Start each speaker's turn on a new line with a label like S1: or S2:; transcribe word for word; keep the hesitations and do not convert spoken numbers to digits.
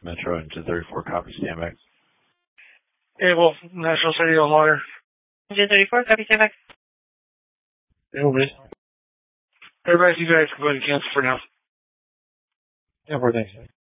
S1: Metro into thirty-four, copy, stand by.
S2: Hey, Wolf, National City Lawyer.
S3: Engine thirty-four, copy, stand by.
S2: Everybody. Everybody, you guys can go ahead and cancel for now.
S1: Yeah, for thanks.